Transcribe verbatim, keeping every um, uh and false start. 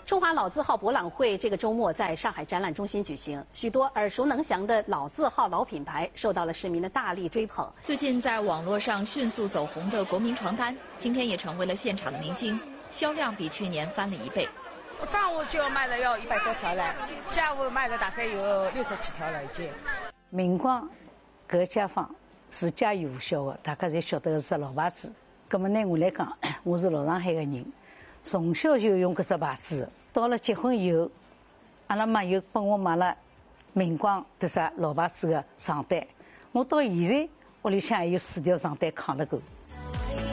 中华老字号博览会这个周末在上海展览中心举行，许多耳熟能详的老字号、老品牌受到了市民的大力追捧。 最近在网络上迅速走红的国民床单，今天也成为了现场明星，销量比去年翻了一倍。 我上午就卖了要一百多条了，下午卖了大概有六十几条了已经。 明光搿街坊是家喻户晓的，大家侪晓得是老牌子。葛么呢，我来讲，我是老上海的人。 从小就用搿只牌子，到了结婚以后，阿拉妈又帮我买了明光迭啥老牌子的床单，我到现在屋里向还有四条床单扛了够。